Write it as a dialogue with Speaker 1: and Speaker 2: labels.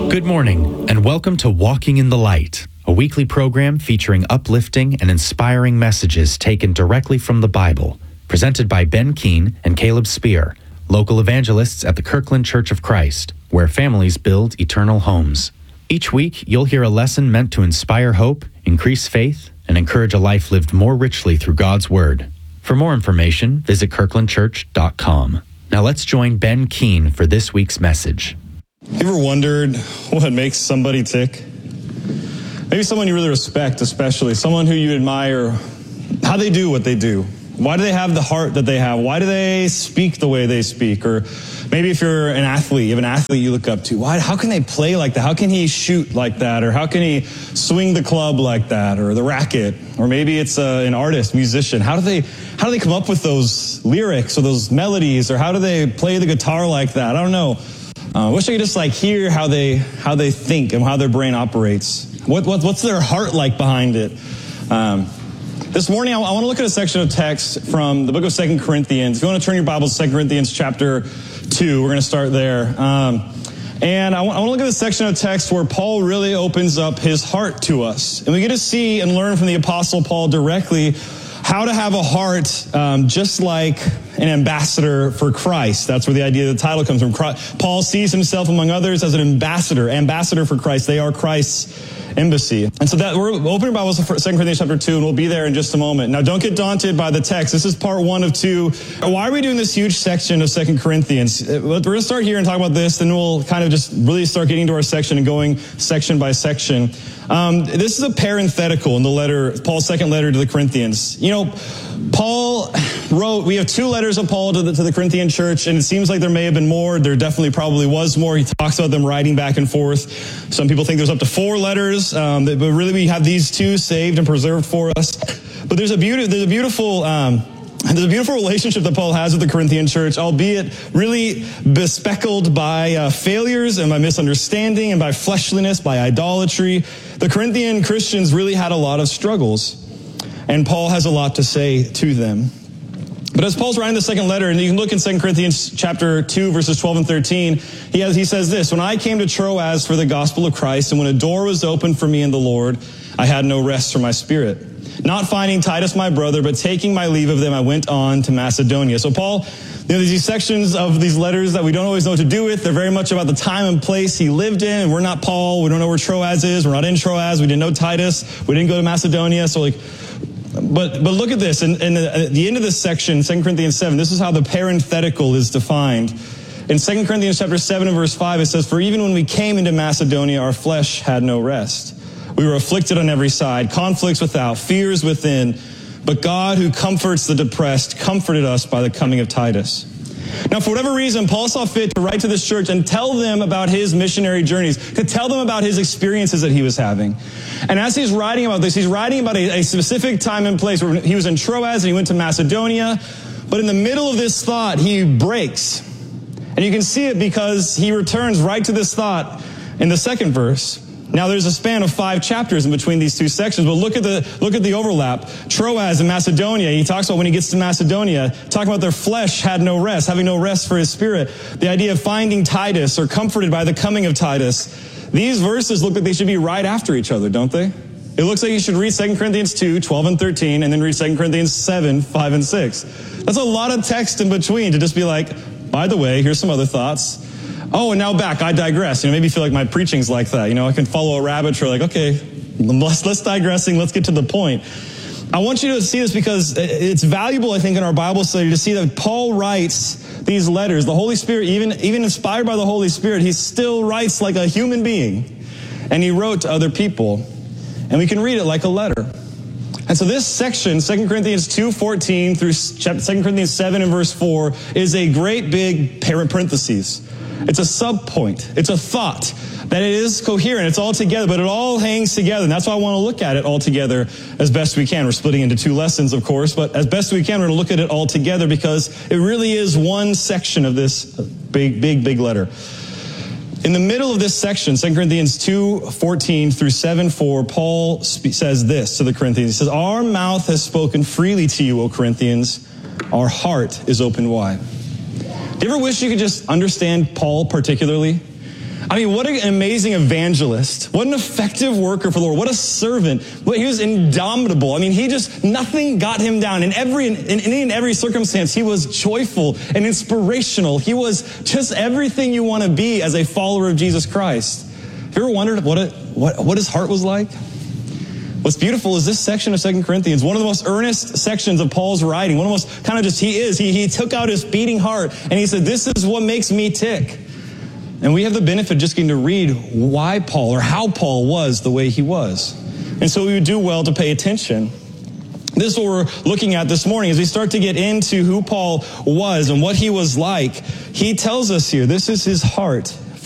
Speaker 1: Good morning, and welcome to Walking in the Light, a weekly program featuring uplifting and inspiring messages taken directly from the Bible, presented by Ben Keene and Caleb Spear, local evangelists at the Kirkland Church of Christ, where families build eternal homes. Each week, you'll hear a lesson meant to inspire hope, increase faith, and encourage a life lived more richly through God's Word. For more information, visit kirklandchurch.com. Now let's join Ben Keene for this week's message.
Speaker 2: You ever wondered what makes somebody tick? Maybe someone you really respect, especially someone who you admire, how they do what they do. Why do they have the heart that they have? Why do they speak the way they speak? Or maybe if you're an athlete, you have an athlete you look up to. How can they play like that? How can he shoot like that? Or how can he swing the club like that? Or the racket? Or maybe it's an artist, musician. How do they come up with those lyrics or those melodies? Or how do they play the guitar like that? I don't know. I wish I could just hear how they think and how their brain operates. What's their heart like behind it? This morning, I want to look at a section of text from the book of 2 Corinthians. If you want to turn your Bibles to 2 Corinthians chapter 2, we're going to start there. And I want to look at a section of text where Paul really opens up his heart to us. And we get to see and learn from the Apostle Paul directly how to have a heart just like an ambassador for Christ. That's where the idea of the title comes from. Paul sees himself, among others, as an ambassador for Christ. They are Christ's embassy. And so that we're opening Bibles to 2 Corinthians chapter 2, and we'll be there in just a moment. Now, don't get daunted by the text. This is part 1 of 2. Why are we doing this huge section of 2 Corinthians? We're going to start here and talk about this, then we'll kind of just really start getting into our section and going section by section. This is a parenthetical in the letter, Paul's second letter to the Corinthians. You know, Paul wrote, we have 2 letters of Paul to the Corinthian church, and it seems like there may have been more. There definitely probably was more. He talks about them writing back and forth. Some people think there's up to 4 letters, but really we have these 2 saved and preserved for us. But there's a beautiful relationship that Paul has with the Corinthian church, albeit really bespeckled by failures and by misunderstanding and by fleshliness, by idolatry. The Corinthian Christians really had a lot of struggles, and Paul has a lot to say to them. But as Paul's writing the second letter, and you can look in 2 Corinthians chapter 2, verses 12 and 13, he says this: when I came to Troas for the gospel of Christ, and when a door was opened for me in the Lord, I had no rest for my spirit. Not finding Titus my brother, but taking my leave of them, I went on to Macedonia. So Paul, there's these sections of these letters that we don't always know what to do with. They're very much about the time and place he lived in, and we're not Paul. We don't know where Troas is. We're not in Troas. We didn't know Titus. We didn't go to Macedonia. So But look at this. And at the end of this section, 2 Corinthians 7, this is how the parenthetical is defined. In 2 Corinthians chapter 7 and verse 5, it says, for even when we came into Macedonia, our flesh had no rest. We were afflicted on every side, conflicts without, fears within. But God, who comforts the depressed, comforted us by the coming of Titus. Now, for whatever reason, Paul saw fit to write to this church and tell them about his missionary journeys, to tell them about his experiences that he was having. And as he's writing about this, he's writing about a specific time and place where he was in Troas and he went to Macedonia. But in the middle of this thought, he breaks. And you can see it because he returns right to this thought in the second verse. Now, there's a span of 5 chapters in between these 2 sections, but look at the overlap. Troas and Macedonia, he talks about when he gets to Macedonia, talking about their flesh had no rest, having no rest for his spirit. The idea of finding Titus or comforted by the coming of Titus. These verses look like they should be right after each other, don't they? It looks like you should read 2 Corinthians 2, 12 and 13, and then read 2 Corinthians 7, 5 and 6. That's a lot of text in between to just be like, by the way, here's some other thoughts. Oh, and now back, I digress. Maybe you feel like my preaching's like that. I can follow a rabbit trail, okay, less digressing, let's get to the point. I want you to see this because it's valuable, I think, in our Bible study to see that Paul writes these letters. The Holy Spirit, even inspired by the Holy Spirit, he still writes like a human being. And he wrote to other people. And we can read it like a letter. And so this section, 2 Corinthians 2:14 through 2 Corinthians 7 and verse 4, is a great big parentheses. It's a subpoint. It's a thought that it is coherent. It's all together, but it all hangs together. And that's why I want to look at it all together as best we can. We're splitting into 2 lessons, of course, but as best we can, we're going to look at it all together because it really is one section of this big letter. In the middle of this section, 2 Corinthians 2:14 through 7:4, Paul says this to the Corinthians. He says, our mouth has spoken freely to you, O Corinthians. Our heart is open wide. Do you ever wish you could just understand Paul particularly? I mean, what an amazing evangelist. What an effective worker for the Lord. What a servant. He was indomitable. I mean, nothing got him down. In every circumstance, he was joyful and inspirational. He was just everything you want to be as a follower of Jesus Christ. Have you ever wondered what his heart was like? What's beautiful is this section of 2 Corinthians, one of the most earnest sections of Paul's writing, one of the most kind of just, he took out his beating heart and he said, this is what makes me tick. And we have the benefit of just getting to read why Paul or how Paul was the way he was. And so we would do well to pay attention. This is what we're looking at this morning as we start to get into who Paul was and what he was like. He tells us here, this is his heart.